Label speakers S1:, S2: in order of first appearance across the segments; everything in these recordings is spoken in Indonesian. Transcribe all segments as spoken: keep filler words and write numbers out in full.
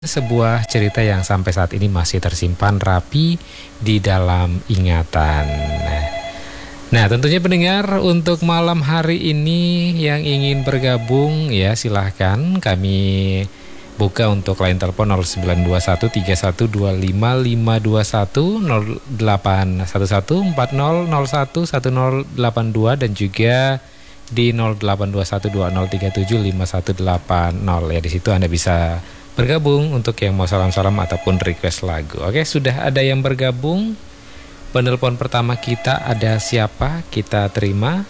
S1: Sebuah cerita yang sampai saat ini masih tersimpan rapi di dalam ingatan. Nah, tentunya pendengar, untuk malam hari ini yang ingin bergabung ya silahkan kami buka untuk line telepon nol sembilan dua satu tiga satu dua lima lima dua satu, nol delapan satu satu empat nol nol satu satu nol delapan dua dan juga di nol delapan dua satu dua nol tiga tujuh lima satu delapan nol ya. Di situ Anda bisa bergabung untuk yang mau salam-salam ataupun request lagu. Oke, sudah ada yang bergabung. Penelpon pertama kita ada siapa? Kita terima.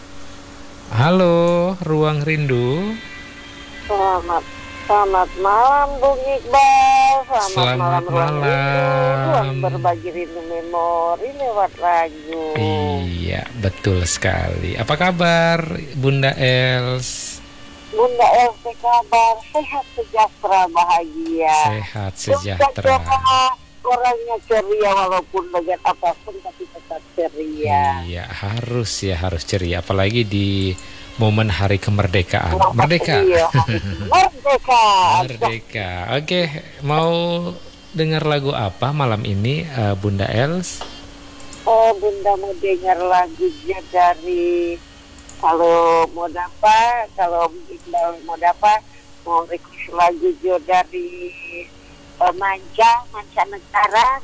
S1: Halo, Ruang Rindu.
S2: Selamat Selamat malam Bung Iqbal. Selamat,
S1: Selamat
S2: malam,
S1: malam.
S2: Ruang berbagi rindu memori lewat lagu.
S1: Iya, betul sekali. Apa kabar Bunda Els?
S2: Bunda Els, kabar sehat, sejahtera, bahagia.
S1: Sehat, sejahtera.
S2: Bunda orangnya ceria walaupun dengan apapun tapi tetap ceria.
S1: Iya, harus ya, harus ceria. Apalagi di momen hari kemerdekaan. Merdeka.
S2: Iya, merdeka.
S1: Merdeka. Oke, mau dengar lagu apa malam ini, uh, Bunda Els?
S2: Oh, Bunda mau dengar lagunya dari, kalau mau dapat, kalau Iqbal mau dapat, mau request lagu jo dari uh, Manca, Mancanegara.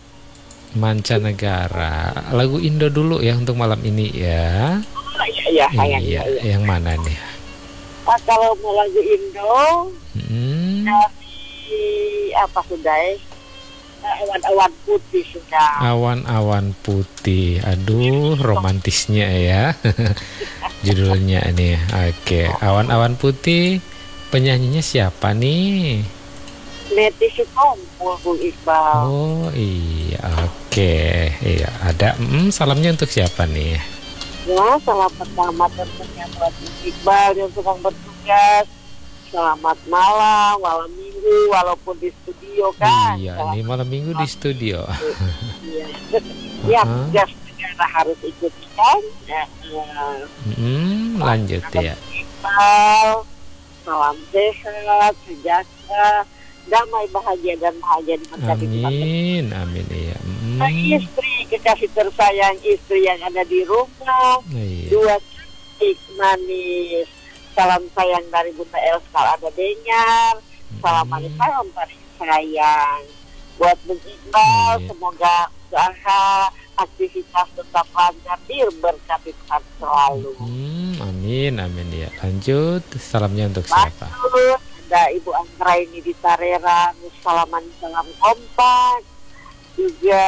S1: Mancanegara. Lagu Indo dulu ya untuk malam ini ya.
S2: Oh, iya, iya,
S1: Iya, yang mana nih?
S2: Nah, kalau mau lagu Indo,
S1: Hmm.
S2: dari apa sudah eh? Awan-awan putih sudah.
S1: Awan-awan putih. Aduh, romantisnya ya. Judulnya ini. Oke, Awan-awan putih. Penyanyinya siapa nih?
S2: Neti Sitompul, Bung Iqbal.
S1: Oh iya, oke. Iya, ada. Hmm, salamnya untuk siapa nih?
S2: Ya, selamat pertama tentunya buat Bung Iqbal yang sedang bertugas. Selamat malam, malam minggu, walaupun di studio kan.
S1: Iya,
S2: Selamat
S1: ini malam minggu di studio.
S2: Iya. Ya,
S1: Uh-huh.
S2: tugas negara harus ikut kan. Ya, ya.
S1: Hmm, lanjut ya.
S2: Iqbal, salam sehat, sejahtera, damai, bahagia dan bahagia diberkati Tuhan.
S1: Amin, amin iya. Hmm.
S2: Istri, kekasih tersayang, istri yang ada di rumah,
S1: Iya.
S2: dua cantik manis. Salam sayang dari Bunda Els kalau ada dengar. Salam manis, salam paling sayang. Buat Bung Iqbal,
S1: Iya.
S2: semoga usaha, aktivitas tetap lancar, diberkati Tuhan selalu.
S1: Hmm, amin, amin ya. Lanjut, salamnya untuk siapa?
S2: Lanjut, ada Ibu Anggra ini di Tarera, salaman salam kompak. Juga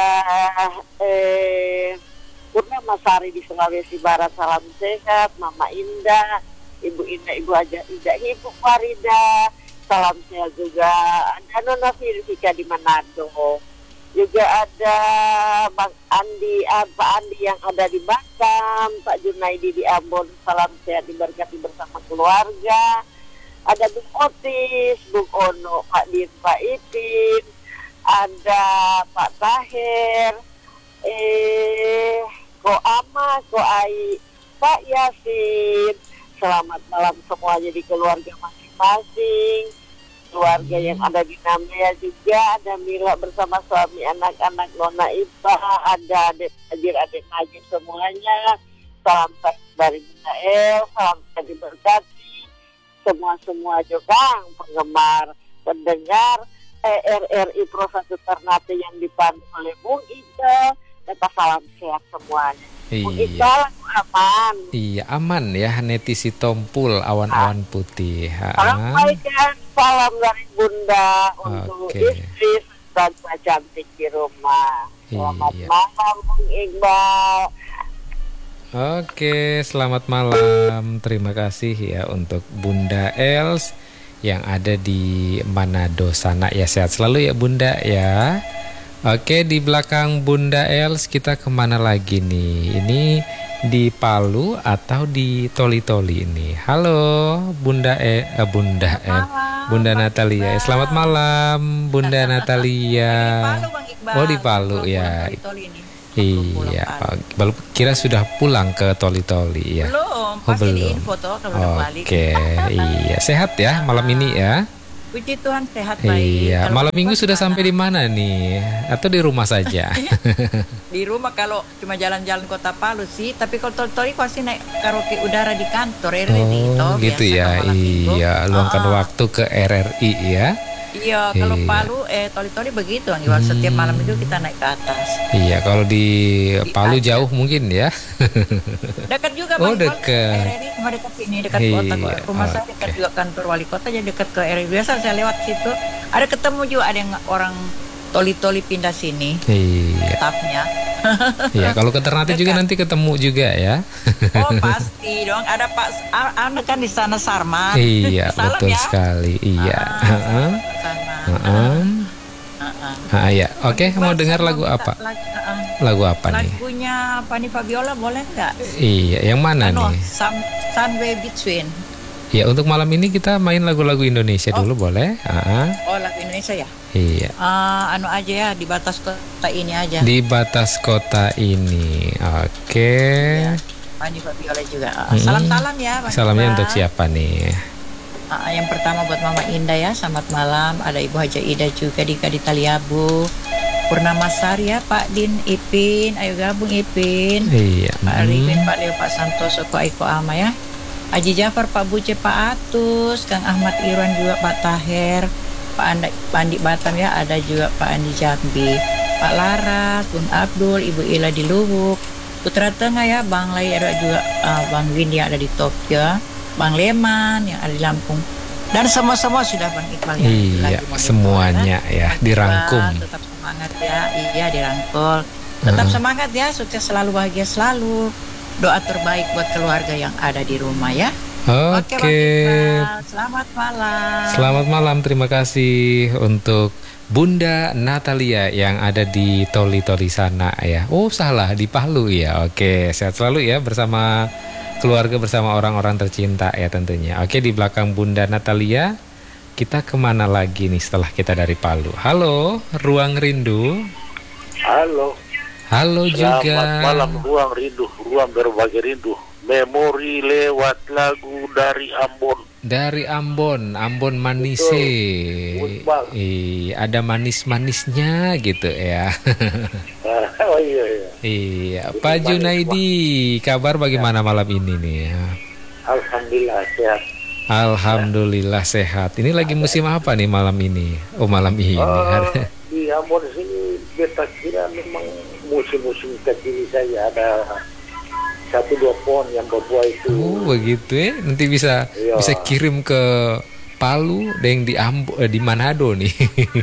S2: eh, Purnama Sari di Sulawesi Barat, salam sehat. Mama Indah, Ibu Indah, Ibu Aja Ida, Ibu Farida, salam sehat juga. Ada Nona Firika di Manado. Juga ada Bang Andi, ah, Pak Andi yang ada di Batam, Pak Junaidi di Ambon, salam sehat diberkati bersama keluarga. Ada Bung Otis, Bung Ono, Pak Din, Pak Ipin, ada Pak Tahir, eh, Ko Ama, Ko Ai, Pak Yasin. Selamat malam semuanya di keluarga masing-masing. Keluarga yang ada di Namea juga, ada Mila bersama suami, anak-anak, Nona Ipa, ada adik Najir, adik Najir semuanya. Salam dari Bunda El, salam diberkati. Semua-semua juga penggemar, pendengar R R I Pro satu Ternate yang dipandu oleh Bung Iqbal. Kita salam sehat semuanya. Bung
S1: Iya.
S2: Iqbal aman.
S1: Iya, aman ya. Neti Sitompul, awan-awan putih. Ha.
S2: Sampaikan salam dari Bunda untuk
S1: Oke.
S2: istri dan cantik di rumah. Selamat
S1: Iya.
S2: malam Bung Iqbal.
S1: Oke, selamat malam. Terima kasih ya untuk Bunda Els yang ada di Manado sana ya. Sehat selalu ya Bunda ya. Oke, di belakang Bunda Els kita kemana lagi nih? Ini di Palu atau di Toli-Toli ini? Halo Bunda E, eh, Bunda E, Bunda Natalia. Selamat malam Bunda Natalia.
S3: Palu, Bang Iqbal.
S1: Oh, di Palu ya.
S3: Toli-toli ini.
S1: Iya, baru kira sudah pulang ke Toli-Toli ya.
S3: Belum,
S1: Oh,
S3: pas ini
S1: belum.
S3: foto kalau balik.
S1: Oke, iya. Sehat ya malam ini ya.
S3: Puji Tuhan sehat baik.
S1: Iya,
S3: Kalau
S1: malam minggu
S3: Bapak
S1: sudah
S3: gimana?
S1: sampai di mana nih? Atau di rumah saja?
S3: Di rumah kalau cuma jalan-jalan kota Palu sih, tapi kalau tol-tol pasti naik karaoke udara di kantor R R I itu
S1: Oh, gitu
S3: biasa
S1: ya.
S3: kalau malam minggu.
S1: Iya, luangkan
S3: Ah,
S1: waktu ke R R I ya.
S3: iya, kalau
S1: Iya.
S3: Palu eh toli-toli begitu, Anggi. Wal. Setiap malam
S1: Hmm.
S3: minggu kita naik ke atas.
S1: Iya, kalau di
S3: Di
S1: Palu
S3: atas.
S1: jauh mungkin ya.
S3: Dekat juga
S1: Oh,
S3: Bang Iqbal,
S1: dekat.
S3: R R I cuma dekat sini, dekat kota kok.
S1: Iya,
S3: Rumah saya dekat
S1: oke.
S3: juga kantor wali kota, jadi dekat ke R R I. Biasa saya lewat situ. Ada ketemu juga ada yang orang toli-toli pindah sini,
S1: Iya.
S3: stafnya.
S1: Iya, kalau ke Ternate juga
S3: Dekat.
S1: nanti ketemu juga ya.
S3: Oh pasti dong, ada Pak A- Anda kan di sana Sarman.
S1: Iya,
S3: Salam
S1: betul
S3: ya.
S1: sekali. Iya.
S3: Ah,
S1: Heeh.
S3: sana.
S1: Heeh.
S3: Ah, ah.
S1: Ah, iya. Oke,
S3: Bang
S1: mau
S3: Iqbal,
S1: dengar
S3: saya
S1: lagu
S3: minta
S1: apa?
S3: lag- ah, ah.
S1: Lagu apa nih?
S3: Lagunya Fanny Fabiola boleh nggak?
S1: Iya, yang mana
S3: Anu,
S1: nih?
S3: Some, Sunway Between.
S1: Ya, untuk malam ini kita main lagu-lagu Indonesia
S3: Oh.
S1: dulu boleh? Ah,
S3: Oh lagu Indonesia ya?
S1: iya.
S3: Ah, anu aja ya, di batas kota ini aja.
S1: Di batas kota ini. Oke.
S3: Ya, Fanny Fabiola juga. Ah,
S1: Mm-mm.
S3: Salam-salam ya. Bang
S1: Salamnya
S3: Iqbal.
S1: untuk siapa nih?
S3: Ah, yang pertama buat Mama Indah ya, selamat malam. Ada Ibu Haja Ida juga di Kadi Taliabu. Purnama Sari ya, Pak Din, Ipin, ayo gabung Ipin.
S1: Iya.
S3: Pak
S1: mm.
S3: Arifin, Pak Leo, Pak Santoso, Ko Aiko Ama ya. Haji Jafar, Pak Buce, Pak Atus, Kang Ahmad Irwan juga, Pak Taher, Pak Andi, Pak Andi Batam ya, ada juga Pak Andi Jambi, Pak Laras, Bun Abdul, Ibu Ila di Luwuk, Putra Tengah ya, Bang Lai ada juga, uh, Bang Windy yang ada di Tokyo, Bang Leman yang ada di Lampung, dan semua-semua sudah Bang Iqbal ya.
S1: Iya,
S3: lagi monitor,
S1: semuanya ya
S3: Bang
S1: dirangkum.
S3: Iqbal, tetap semangat ya, iya dirangkul. Tetap
S1: Heeh.
S3: semangat ya, sukses selalu, bahagia selalu. Doa terbaik buat keluarga yang ada di rumah ya. Oke, Bang
S1: Oke.
S3: Iqbal, selamat malam.
S1: Selamat malam, terima kasih untuk Bunda Natalia yang ada di Toli-Toli sana ya. Oh, salah, di Palu ya. Oke, sehat selalu ya bersama keluarga, bersama orang-orang tercinta ya tentunya. Oke, di belakang Bunda Natalia, kita kemana lagi nih setelah kita dari Palu? Halo, Ruang Rindu.
S4: Halo,
S1: Halo
S4: selamat
S1: juga.
S4: malam ruang rindu, ruang berbagi rindu. Memori lewat lagu dari Ambon.
S1: Dari Ambon, Ambon Manise.
S4: Betul. Betul.
S1: Iya, ada manis-manisnya gitu ya.
S4: Oh iya iya.
S1: Iya,
S4: Ini
S1: Pak
S4: manis,
S1: Junaidi, kabar bagaimana malam ini nih?
S4: Alhamdulillah sehat.
S1: Alhamdulillah sehat. Ini lagi musim apa nih malam ini? Oh, malam ini.
S4: Oh, di Ambon sini beta kira memang musim-musim kecil saja, ada satu dua pohon yang berbuah itu.
S1: Oh, begitu ya. Nanti bisa
S4: Iya.
S1: bisa kirim ke Palu dan di Ambo, eh, di Manado nih.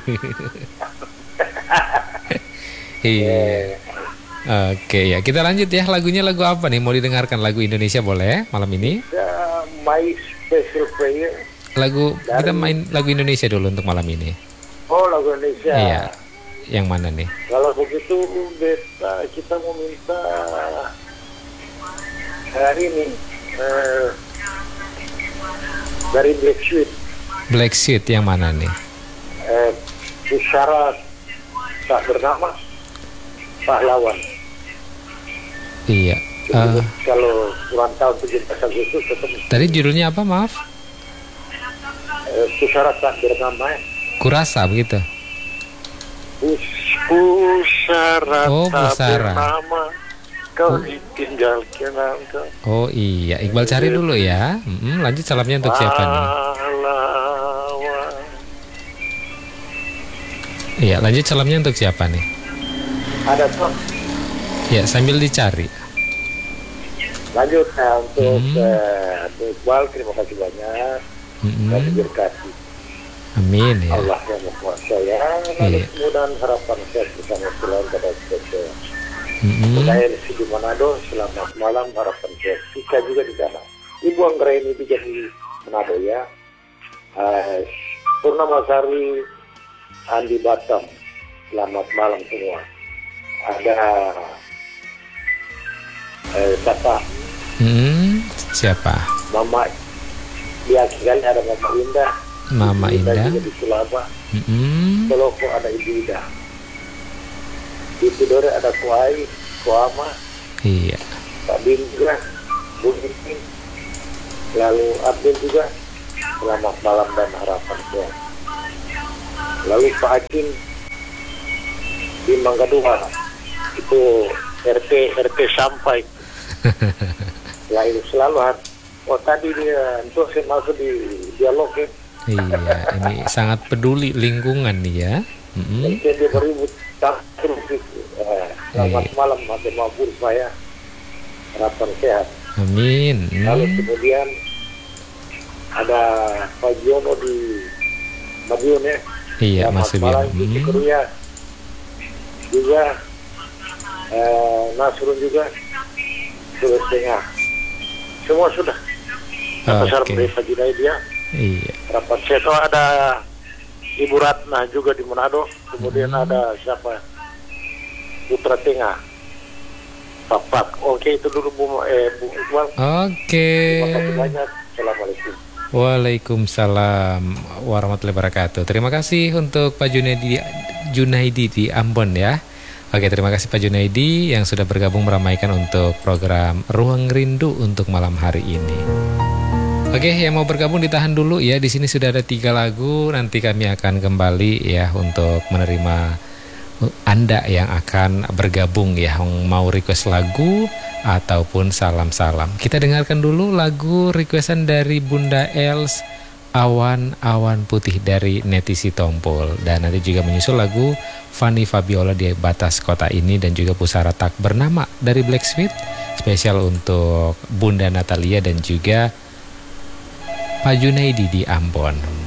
S1: Iya. Oke ya, kita lanjut ya. Lagunya lagu apa nih? Mau didengarkan lagu Indonesia boleh malam ini?
S4: Ya, my special prayer.
S1: Lagu kita
S4: Dari-
S1: main lagu Indonesia dulu untuk malam ini.
S4: Oh lagu Indonesia.
S1: Iya. Yang mana nih?
S4: Kalau begitu beta kita mau minta hari ini eh, dari Black Sweet,
S1: Black Sheet yang mana nih?
S4: eh, Pusara tak bernama pahlawan.
S1: Iya.
S4: Jadi,
S1: Eh,
S4: kalau ulang tahun tujuh belas Agustus ketemu
S1: tadi judulnya apa? Maaf.
S4: eh, Pusara tak bernama. eh.
S1: Kurasa begitu.
S4: Pus, pusara
S1: Oh,
S4: tak
S1: Pusara.
S4: bernama, kau ditinggal kenangka.
S1: Oh iya, Iqbal cari dulu ya. Mm-mm, lanjut salamnya untuk siapa nih?
S4: Pahlawan.
S1: Iya, lanjut salamnya untuk siapa nih?
S4: Ada tuh.
S1: Ya, sambil dicari.
S4: Lanjut nah, untuk
S1: Hmm.
S4: eh, untuk Iqbal, terima kasih banyak.
S1: Mm-mm.
S4: Dan diberkati
S1: Amin ya.
S4: Allah yang Maha Kuasa ya. Lalu
S1: Iya.
S4: kemudian harapan saya bersama selain pada kita.
S1: Mm-mm.
S4: Saya di sini Manado, selamat malam harapan saya. Kita juga di sana. Ibu Anggra ini juga di Manado ya. Uh, Purnama Sari, Andi Batam, selamat malam semua. Ada eh, siapa?
S1: Mm-mm. Siapa?
S4: Mama, dia kali ada Mama Indah.
S1: Mama
S4: Ibu
S1: Indah.
S4: juga di Sulaba.
S1: Mm-mm.
S4: Peloko ada Ibu Ida. Di Tidore ada Kuai, Kuama,
S1: Iya.
S4: Pak Bin juga, Bu Ipin. Lalu Abdul juga. Selamat malam dan harapan saya. Lalu Pak Acin di Mangga Dua, itu R T R T sampai. Lalu selalu harus, oh tadi dia untuk saya masuk di dialog ya.
S1: Iya, ini sangat peduli lingkungan nih ya. Mm-hmm.
S4: Jadi dia beribut terus. Eh, selamat
S1: Iya.
S4: malam, Mati Mabur saya. Harapan sehat.
S1: Amin.
S4: Lalu
S1: Hmm.
S4: kemudian ada Pak Jono di Madiun ya.
S1: Iya,
S4: Selamat
S1: Mas
S4: malam
S1: Subian.
S4: di
S1: Hmm.
S4: Cikuria. Juga eh, Nasrun juga sudah setengah. Semua sudah. Besar
S1: Oke.
S4: dari Pak Junaidi ya.
S1: Iya.
S4: Rapat seto ada Ibu Ratna juga di Manado. Kemudian
S1: Hmm.
S4: ada siapa? Putra Tengah. Papak. Oke itu dulu Bu eh Bu Iqbal.
S1: Oke.
S4: Terima kasih banyak. Assalamualaikum.
S1: Waalaikumsalam warahmatullahi wabarakatuh. Terima kasih untuk Pak Junaidi, Junaidi di Ambon ya. Oke, terima kasih Pak Junaidi yang sudah bergabung meramaikan untuk program Ruang Rindu untuk malam hari ini. Oke, yang mau bergabung ditahan dulu ya. Di sini sudah ada tiga lagu. Nanti kami akan kembali ya untuk menerima Anda yang akan bergabung ya, yang mau request lagu ataupun salam-salam. Kita dengarkan dulu lagu requestan dari Bunda Els, Awan-Awan Putih dari Neti Sitompul. Dan nanti juga menyusul lagu Fanny Fabiola di Batas Kota Ini dan juga Pusara Tak Bernama dari Black Sweet, spesial untuk Bunda Natalia dan juga Pak Junaidi di Ambon.